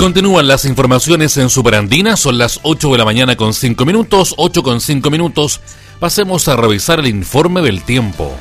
Continúan las informaciones en Superandina, son las 8 de la mañana con 5 minutos, 8 con 5 minutos. Pasemos a revisar el informe del tiempo.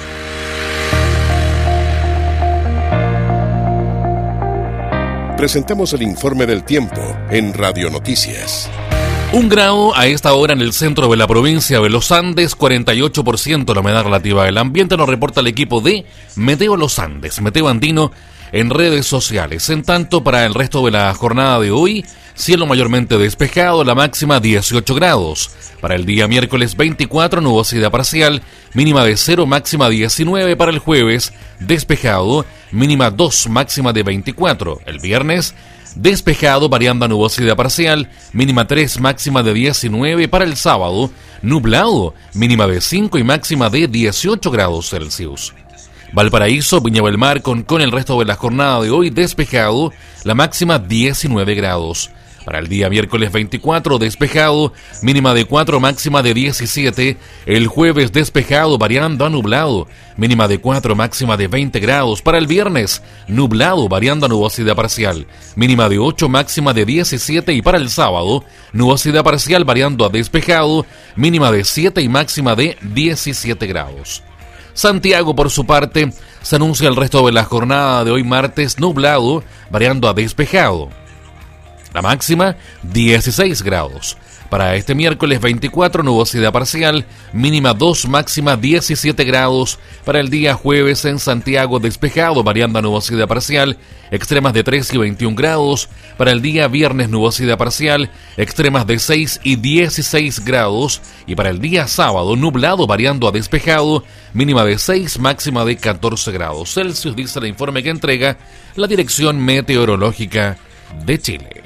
Presentamos el informe del tiempo en Radio Noticias. 1 grado a esta hora en el centro de la provincia de Los Andes, 48% la humedad relativa del ambiente, nos reporta el equipo de Meteo Los Andes, Meteo Andino, en redes sociales. En tanto, para el resto de la jornada de hoy, cielo mayormente despejado, la máxima 18 grados. Para el día miércoles 24, nubosidad parcial, mínima de 0, máxima 19. Para el jueves, despejado, mínima 2, máxima de 24. El viernes, despejado, variando a nubosidad parcial, mínima 3, máxima de 19. Para el sábado, nublado, mínima de 5 y máxima de 18 grados Celsius. Valparaíso, Viña del Mar, con el resto de la jornada de hoy despejado, la máxima 19 grados. Para el día miércoles 24, despejado, mínima de 4, máxima de 17. El jueves despejado, variando a nublado, mínima de 4, máxima de 20 grados. Para el viernes, nublado, variando a nubosidad parcial, mínima de 8, máxima de 17. Y para el sábado, nubosidad parcial, variando a despejado, mínima de 7 y máxima de 17 grados. Santiago, por su parte, se anuncia el resto de la jornada de hoy martes nublado, variando a despejado. La máxima, 16 grados. Para este miércoles 24, nubosidad parcial, mínima 2, máxima 17 grados. Para el día jueves en Santiago, despejado, variando a nubosidad parcial, extremas de 3 y 21 grados. Para el día viernes, nubosidad parcial, extremas de 6 y 16 grados. Y para el día sábado, nublado, variando a despejado, mínima de 6, máxima de 14 grados Celsius, dice el informe que entrega la Dirección Meteorológica de Chile.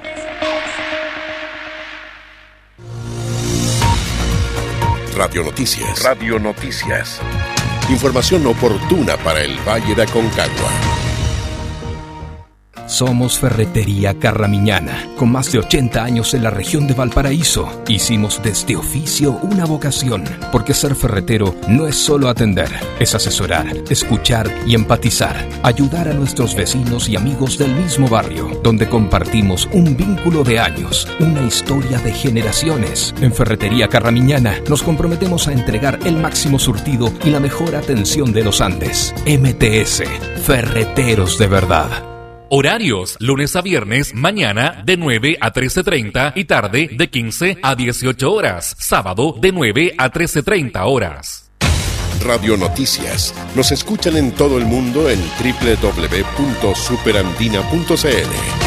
Radio Noticias. Radio Noticias. Información oportuna para el Valle de Aconcagua. Somos Ferretería Carramiñana, con más de 80 años en la región de Valparaíso. Hicimos de este oficio una vocación, porque ser ferretero no es solo atender, es asesorar, escuchar y empatizar, ayudar a nuestros vecinos y amigos del mismo barrio, donde compartimos un vínculo de años, una historia de generaciones. En Ferretería Carramiñana nos comprometemos a entregar el máximo surtido y la mejor atención de los Andes. MTS, Ferreteros de verdad. Horarios, lunes a viernes, mañana de 9 a 13:30 y tarde de 15 a 18 horas. Sábado de 9 a 13:30 horas. Radio Noticias. Nos escuchan en todo el mundo en www.superandina.cl.